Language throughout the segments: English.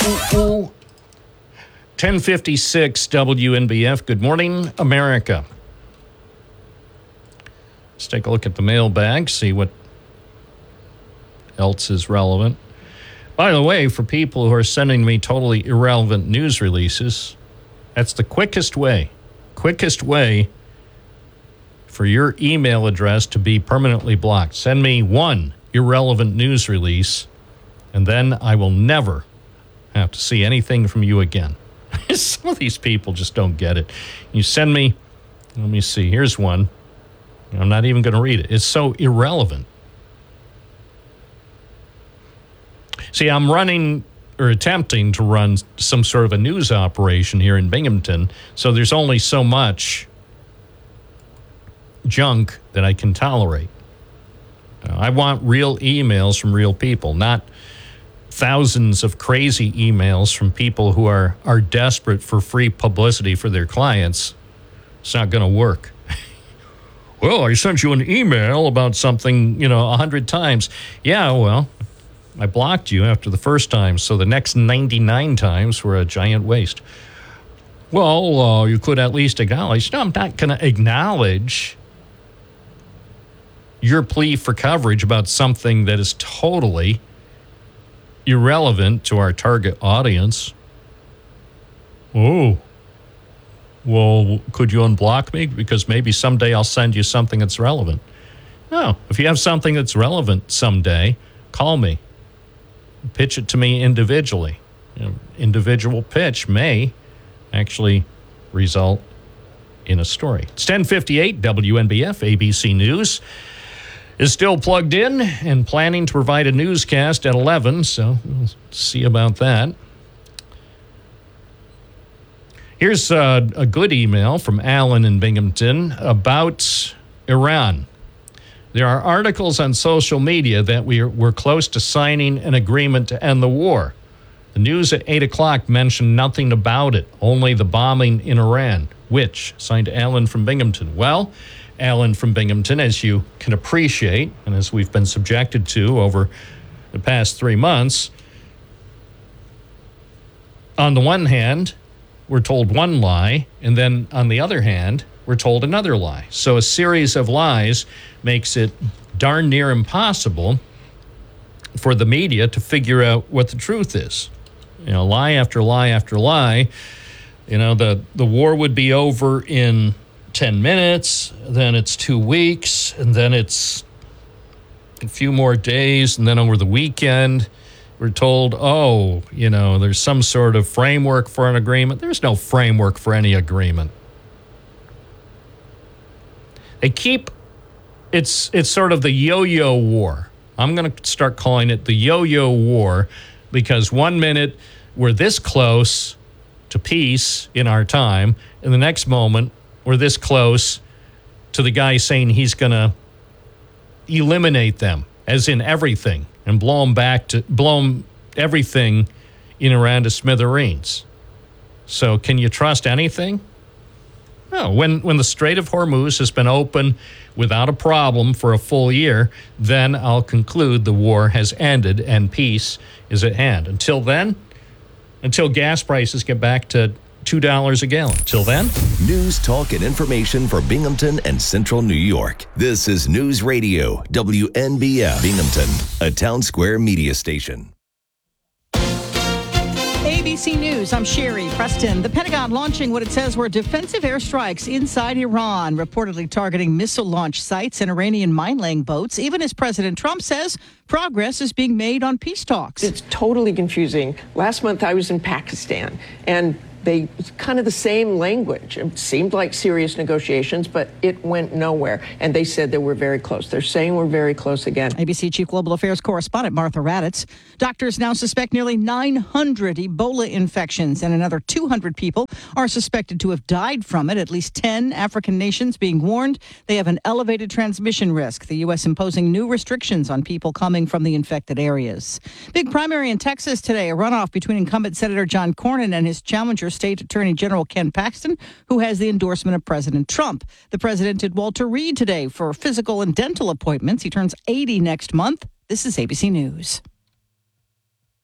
1056 WNBF. Good morning, America. Let's take a look at the mailbag, see what else is relevant. By the way, for people who are sending me totally irrelevant news releases, that's the quickest way for your email address to be permanently blocked. Send me one irrelevant news release, and then I will never have to see anything from you again. Some of these people just don't get it. You send me, let me see, here's one. I'm not even going to read it. It's so irrelevant. See, I'm running or attempting to run some sort of a news operation here in Binghamton, so there's only so much junk that I can tolerate. I want real emails from real people, not thousands of crazy emails from people who are desperate for free publicity for their clients. It's not going to work. Well, I sent you an email about something, 100 times. Yeah, well, I blocked you after the first time, so the next 99 times were a giant waste. Well, you could at least acknowledge. No, I'm not going to acknowledge your plea for coverage about something that is totally irrelevant to our target audience. Oh, well, could you unblock me? Because maybe someday I'll send you something that's relevant. No, if you have something that's relevant someday, call me. Pitch it to me individually. Individual pitch may actually result in a story. It's 10:58 WNBF, ABC News is still plugged in and planning to provide a newscast at 11, so we'll see about that. Here's a good email from Alan in Binghamton about Iran. There are articles on social media that we're close to signing an agreement to end the war. The news at 8 o'clock mentioned nothing about it, only the bombing in Iran. Which? Signed Alan from Binghamton. Well, Alan from Binghamton, as you can appreciate, and as we've been subjected to over the past 3 months, on the one hand, we're told one lie, and then on the other hand, we're told another lie. So a series of lies makes it darn near impossible for the media to figure out what the truth is. Lie after lie after lie. The war would be over in 10 minutes, then it's 2 weeks, and then it's a few more days, and then over the weekend, we're told, there's some sort of framework for an agreement. There's no framework for any agreement. It's sort of the yo-yo war. I'm going to start calling it the yo-yo war because 1 minute we're this close to peace in our time, and the next moment we're this close to the guy saying he's going to eliminate them, as in everything, and blow them everything in Iran to smithereens. So can you trust anything? No. When the Strait of Hormuz has been open without a problem for a full year, then I'll conclude the war has ended and peace is at hand. Until then, until gas prices get back to $2 a gallon. Till then, news, talk, and information for Binghamton and Central New York. This is News Radio, WNBF Binghamton, a Town Square media station. ABC News, I'm Sherry Preston. The Pentagon launching what it says were defensive airstrikes inside Iran, reportedly targeting missile launch sites and Iranian mine-laying boats, even as President Trump says progress is being made on peace talks. It's totally confusing. Last month I was in Pakistan, and it's kind of the same language. It seemed like serious negotiations, but it went nowhere. And they said that we're very close. They're saying we're very close again. ABC Chief Global Affairs correspondent Martha Raddatz. Doctors now suspect nearly 900 Ebola infections, and another 200 people are suspected to have died from it. At least 10 African nations being warned they have an elevated transmission risk. The U.S. imposing new restrictions on people coming from the infected areas. Big primary in Texas today, a runoff between incumbent Senator John Cornyn and his challenger, State Attorney General Ken Paxton, who has the endorsement of President Trump. The president did Walter Reed today for physical and dental appointments. He turns 80 next month. This is ABC News.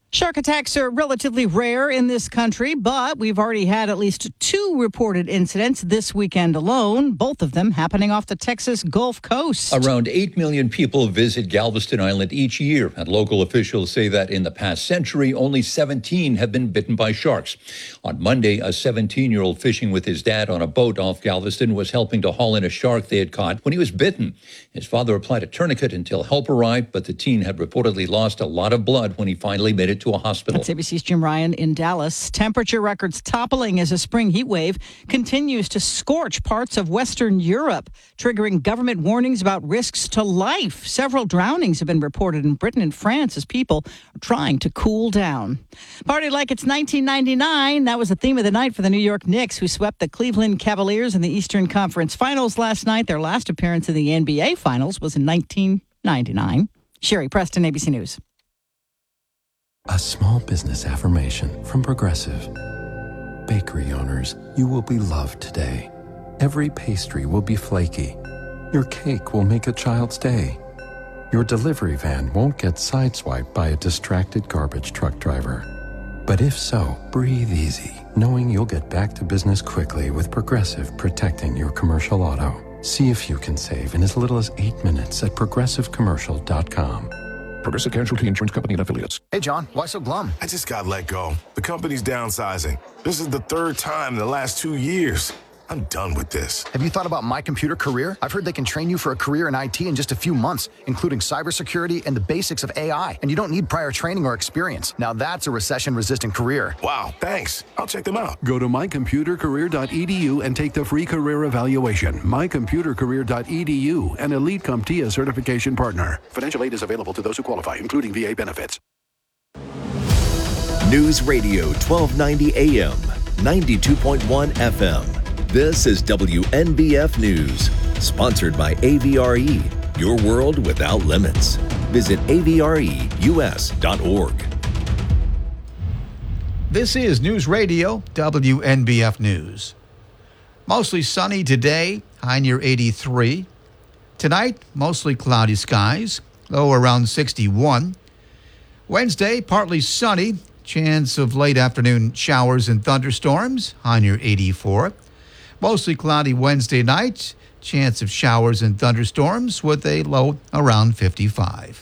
Shark attacks are relatively rare in this country, but we've already had at least 2 reported incidents this weekend alone, both of them happening off the Texas Gulf Coast. Around 8 million people visit Galveston Island each year, and local officials say that in the past century, only 17 have been bitten by sharks. On Monday, a 17-year-old fishing with his dad on a boat off Galveston was helping to haul in a shark they had caught when he was bitten. His father applied a tourniquet until help arrived, but the teen had reportedly lost a lot of blood when he finally made it to a hospital. That's ABC's Jim Ryan in Dallas. Temperature records toppling as a spring heat wave continues to scorch parts of Western Europe, triggering government warnings about risks to life. Several drownings have been reported in Britain and France as people are trying to cool down. Party like it's 1999. That was the theme of the night for the New York Knicks, who swept the Cleveland Cavaliers in the Eastern Conference Finals last night. Their last appearance in the NBA Finals was in 1999. Sherry Preston, ABC News. A small business affirmation from Progressive. Bakery owners, you will be loved today. Every pastry will be flaky. Your cake will make a child's day. Your delivery van won't get sideswiped by a distracted garbage truck driver. But if so, breathe easy, knowing you'll get back to business quickly with Progressive protecting your commercial auto. See if you can save in as little as 8 minutes at progressivecommercial.com. Progressive Casualty Insurance Company and Affiliates. Hey, John, why so glum? I just got let go. The company's downsizing. This is the 3rd time in the last 2 years. I'm done with this. Have you thought about My Computer Career? I've heard they can train you for a career in IT in just a few months, including cybersecurity and the basics of AI. And you don't need prior training or experience. Now that's a recession-resistant career. Wow, thanks. I'll check them out. Go to mycomputercareer.edu and take the free career evaluation. Mycomputercareer.edu, an Elite CompTIA certification partner. Financial aid is available to those who qualify, including VA benefits. News Radio 1290 AM, 92.1 FM. This is WNBF News, sponsored by AVRE, your world without limits. Visit avreus.org. This is News Radio, WNBF News. Mostly sunny today, high near 83. Tonight, mostly cloudy skies, low around 61. Wednesday, partly sunny, chance of late afternoon showers and thunderstorms, high near 84. Mostly cloudy Wednesday night, chance of showers and thunderstorms with a low around 55.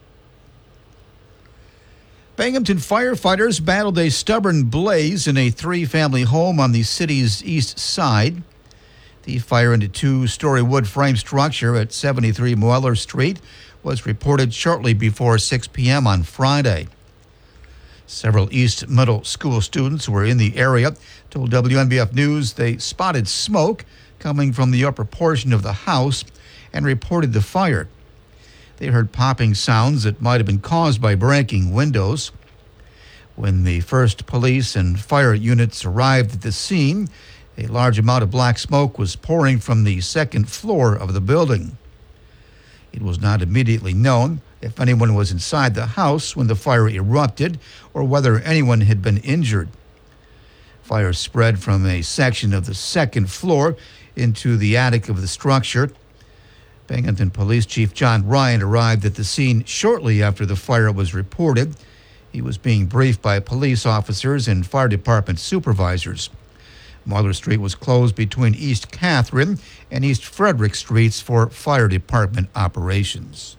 Binghamton firefighters battled a stubborn blaze in a 3-family home on the city's east side. The fire in a 2-story wood frame structure at 73 Moeller Street was reported shortly before 6 p.m. on Friday. Several East Middle School students who were in the area told WNBF News they spotted smoke coming from the upper portion of the house and reported the fire. They heard popping sounds that might have been caused by breaking windows. When the first police and fire units arrived at the scene, a large amount of black smoke was pouring from the second floor of the building. It was not immediately known if anyone was inside the house when the fire erupted or whether anyone had been injured. Fire spread from a section of the second floor into the attic of the structure. Binghamton Police Chief John Ryan arrived at the scene shortly after the fire was reported. He was being briefed by police officers and fire department supervisors. Moeller Street was closed between East Catherine and East Frederick Streets for fire department operations.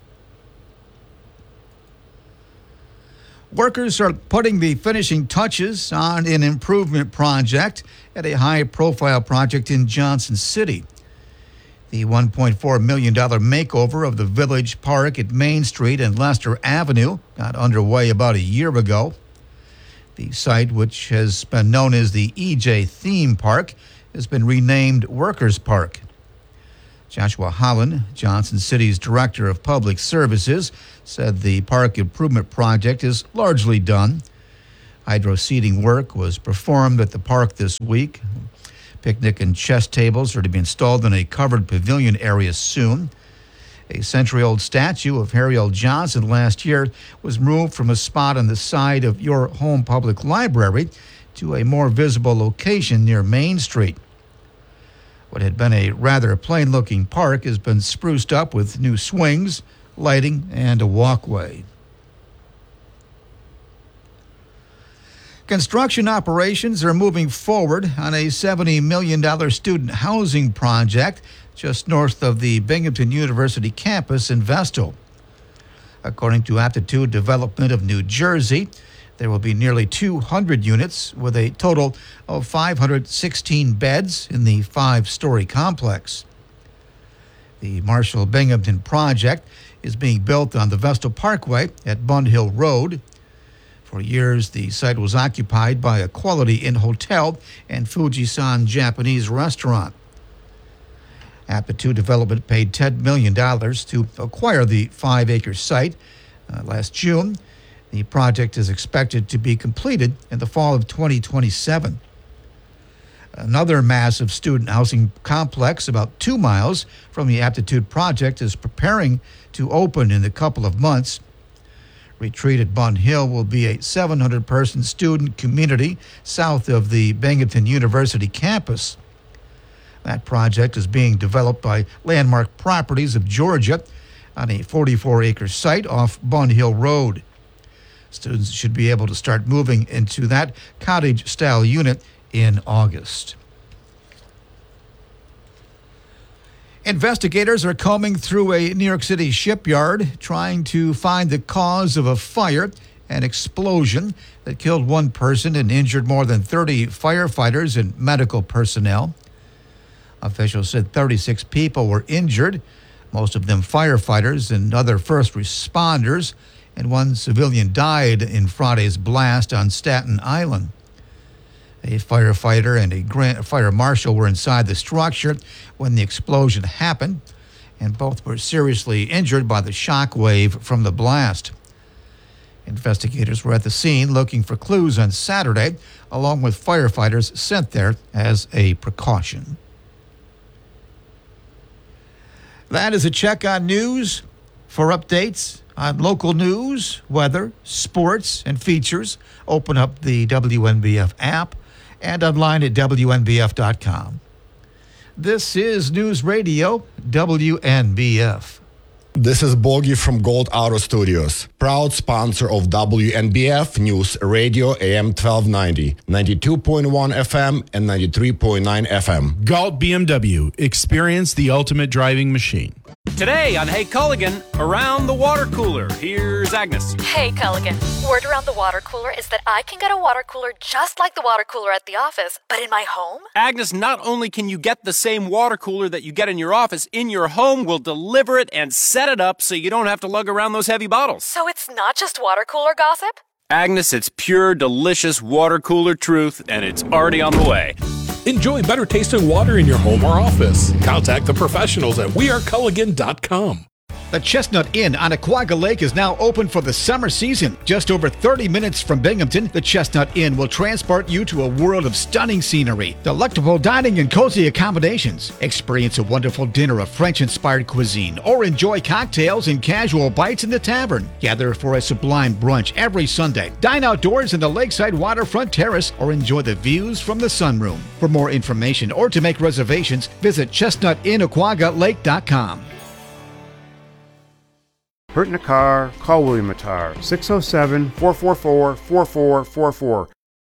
Workers are putting the finishing touches on an improvement project at a high-profile project in Johnson City. The $1.4 million makeover of the Village Park at Main Street and Lester Avenue got underway about a year ago. The site, which has been known as the EJ Theme Park, has been renamed Workers Park. Joshua Holland, Johnson City's Director of Public Services, said the park improvement project is largely done. Hydro seeding work was performed at the park this week. Picnic and chess tables are to be installed in a covered pavilion area soon. A century-old statue of Harry L. Johnson last year was moved from a spot on the side of Your Home Public Library to a more visible location near Main Street. What had been a rather plain-looking park has been spruced up with new swings, lighting, and a walkway. Construction operations are moving forward on a $70 million student housing project just north of the Binghamton University campus in Vestal. According to Aptitude Development of New Jersey, there will be nearly 200 units with a total of 516 beds in the 5-story complex. The Marshall Binghamton project is being built on the Vestal Parkway at Bund Hill Road. For years, the site was occupied by a Quality Inn hotel and Fujisan Japanese restaurant. Aptitude Development paid $10 million to acquire the 5-acre site last June. The project is expected to be completed in the fall of 2027. Another massive student housing complex about 2 miles from the Aptitude project is preparing to open in a couple of months. Retreat at Bund Hill will be a 700-person student community south of the Binghamton University campus. That project is being developed by Landmark Properties of Georgia on a 44-acre site off Bund Hill Road. Students should be able to start moving into that cottage-style unit in August. Investigators are combing through a New York City shipyard trying to find the cause of a fire and explosion that killed 1 person and injured more than 30 firefighters and medical personnel. Officials said 36 people were injured, most of them firefighters and other first responders, and 1 civilian died in Friday's blast on Staten Island. A firefighter and a fire marshal were inside the structure when the explosion happened, and both were seriously injured by the shock wave from the blast. Investigators were at the scene looking for clues on Saturday, along with firefighters sent there as a precaution. That is a check on news. For updates on local news, weather, sports, and features, open up the WNBF app and online at WNBF.com. This is News Radio, WNBF. This is Bogie from Gold Auto Studios, proud sponsor of WNBF News Radio AM 1290, 92.1 FM and 93.9 FM. Galt BMW. Experience the ultimate driving machine. Today on Hey Culligan, around the water cooler, here's Agnes. Hey Culligan, word around the water cooler is that I can get a water cooler just like the water cooler at the office, but in my home? Agnes, not only can you get the same water cooler that you get in your office, in your home we'll deliver it and set it up so you don't have to lug around those heavy bottles. So it's not just water cooler gossip? Agnes, it's pure, delicious water cooler truth, and it's already on the way. Enjoy better tasting water in your home or office. Contact the professionals at weareculligan.com. The Chestnut Inn on Aquaga Lake is now open for the summer season. Just over 30 minutes from Binghamton, the Chestnut Inn will transport you to a world of stunning scenery, delectable dining and cozy accommodations. Experience a wonderful dinner of French-inspired cuisine or enjoy cocktails and casual bites in the tavern. Gather for a sublime brunch every Sunday. Dine outdoors in the lakeside waterfront terrace or enjoy the views from the sunroom. For more information or to make reservations, visit ChestnutInnAquagaLake.com. Hurt in a car? Call William Attar, 607-444-4444.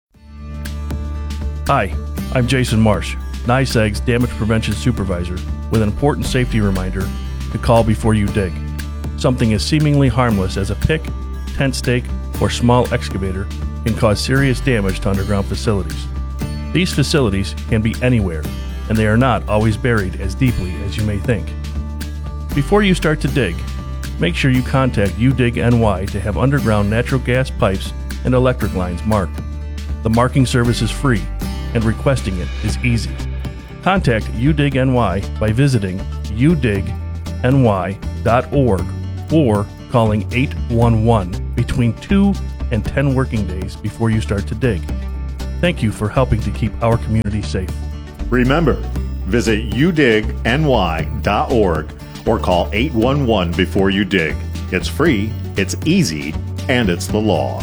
Hi, I'm Jason Marsh, NYSEG's Damage Prevention Supervisor, with an important safety reminder to call before you dig. Something as seemingly harmless as a pick, tent stake, or small excavator can cause serious damage to underground facilities. These facilities can be anywhere, and they are not always buried as deeply as you may think. Before you start to dig, make sure you contact UDIG NY to have underground natural gas pipes and electric lines marked. The marking service is free, and requesting it is easy. Contact UDIG NY by visiting udigny.org or calling 811 between 2 and 10 working days before you start to dig. Thank you for helping to keep our community safe. Remember, visit udigny.org or call 811 before you dig. It's free, it's easy, and it's the law.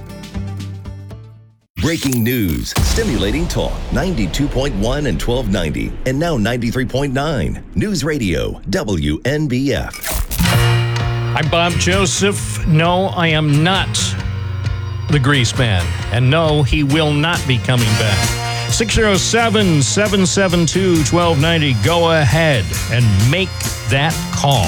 Breaking news, stimulating talk, 92.1 and 1290, and now 93.9. News Radio, WNBF. I'm Bob Joseph. No, I am not the Grease Man. And no, he will not be coming back. 607-772-1290. Go ahead and make that call.